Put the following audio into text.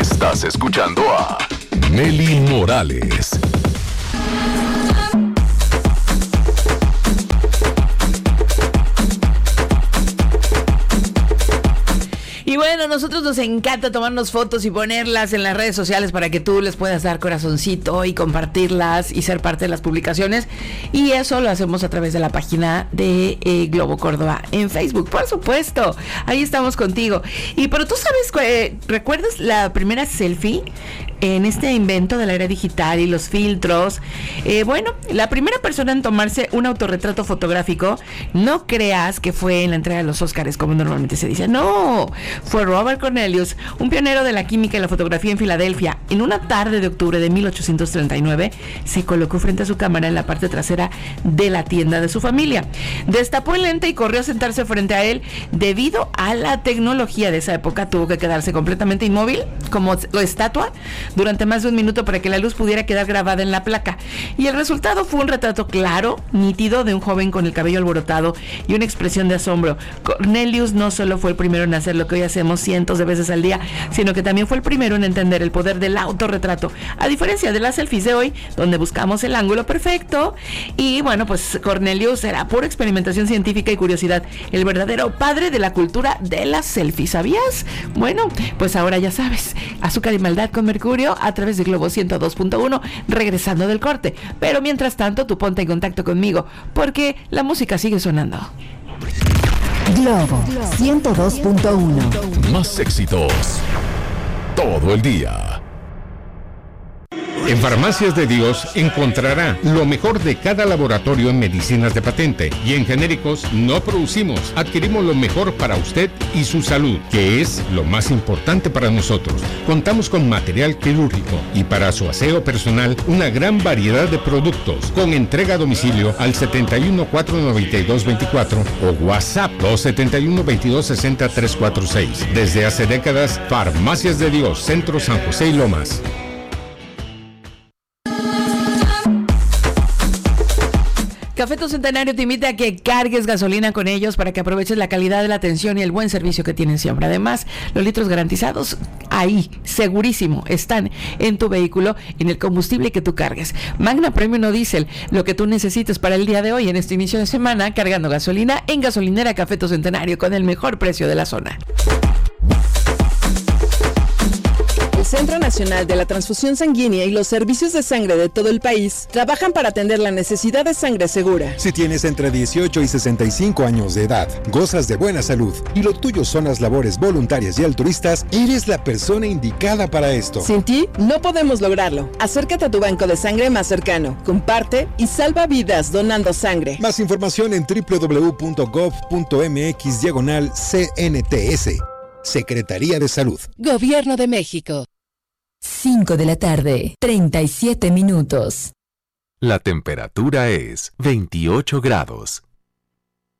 Estás escuchando a Nelly Morales. Y bueno, nosotros nos encanta tomarnos fotos y ponerlas en las redes sociales para que tú les puedas dar corazoncito y compartirlas y ser parte de las publicaciones. Y eso lo hacemos a través de la página de Globo Córdoba en Facebook, por supuesto. Ahí estamos contigo. Pero tú sabes, ¿recuerdas la primera selfie en este invento de la era digital y los filtros? Bueno, la primera persona en tomarse un autorretrato fotográfico, no creas que fue en la entrega de los Óscares, como normalmente se dice. No, fue Robert Cornelius, un pionero de la química y la fotografía en Filadelfia. En una tarde de octubre de 1839, se colocó frente a su cámara en la parte trasera de la tienda de su familia. Destapó el lente y corrió a sentarse frente a él. Debido a la tecnología de esa época, tuvo que quedarse completamente inmóvil, como estatua, durante más de un minuto para que la luz pudiera quedar grabada en la placa. Y el resultado fue un retrato claro, nítido, de un joven con el cabello alborotado y una expresión de asombro. Cornelius no solo fue el primero en hacer lo que hoy hacemos cientos de veces al día, sino que también fue el primero en entender el poder del autorretrato, a diferencia de las selfies de hoy, donde buscamos el ángulo perfecto. Y bueno, pues Cornelius era pura experimentación científica y curiosidad, el verdadero padre de la cultura de las selfies, ¿sabías? Bueno, pues ahora ya sabes, azúcar y maldad con mercurio a través de Globo 102.1, regresando del corte. Pero mientras tanto, tú ponte en contacto conmigo, porque la música sigue sonando. Globo 102.1. Más éxitos todo el día. En Farmacias de Dios encontrará lo mejor de cada laboratorio en medicinas de patente, y en genéricos no producimos, adquirimos lo mejor para usted y su salud, que es lo más importante para nosotros. Contamos con material quirúrgico y para su aseo personal una gran variedad de productos, con entrega a domicilio al 71-492-24 o WhatsApp 271-2260-346. Desde hace décadas, Farmacias de Dios, Centro San José y Lomas. Cafeto Centenario te invita a que cargues gasolina con ellos para que aproveches la calidad de la atención y el buen servicio que tienen siempre. Además, los litros garantizados ahí, segurísimo, están en tu vehículo, en el combustible que tú cargues. Magna Premium No Diesel, lo que tú necesites para el día de hoy en este inicio de semana, cargando gasolina en gasolinera Cafeto Centenario con el mejor precio de la zona. El Centro Nacional de la Transfusión Sanguínea y los servicios de sangre de todo el país trabajan para atender la necesidad de sangre segura. Si tienes entre 18 y 65 años de edad, gozas de buena salud y lo tuyo son las labores voluntarias y altruistas, eres la persona indicada para esto. Sin ti, no podemos lograrlo. Acércate a tu banco de sangre más cercano, comparte y salva vidas donando sangre. Más información en www.gov.mx/CNTS. Secretaría de Salud. Gobierno de México. 5 de la tarde, 37 minutos. La temperatura es 28 grados.